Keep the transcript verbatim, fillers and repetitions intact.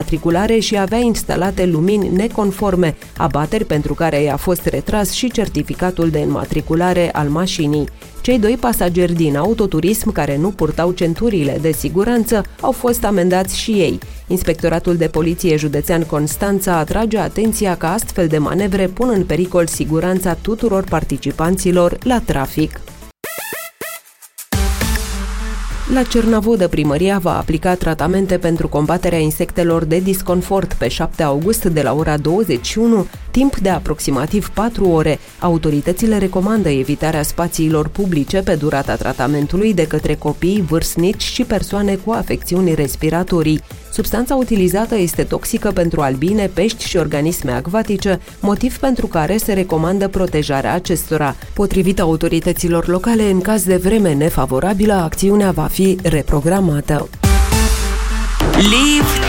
înmatriculare și avea instalate lumini neconforme, abateri pentru care i-a fost retras și certificatul de înmatriculare al mașinii. Cei doi pasageri din autoturism care nu purtau centurile de siguranță au fost amendați și ei. Inspectoratul de Poliție Județean Constanța atrage atenția că astfel de manevre pun în pericol siguranța tuturor participanților la trafic. La Cernavodă, primăria va aplica tratamente pentru combaterea insectelor de disconfort pe șapte august de la ora douăzeci și unu, timp de aproximativ patru ore. Autoritățile recomandă evitarea spațiilor publice pe durata tratamentului de către copii, vârstnici și persoane cu afecțiuni respiratorii. Substanța utilizată este toxică pentru albine, pești și organisme acvatice, motiv pentru care se recomandă protejarea acestora. Potrivit autorităților locale, în caz de vreme nefavorabilă, acțiunea va fi reprogramată. Live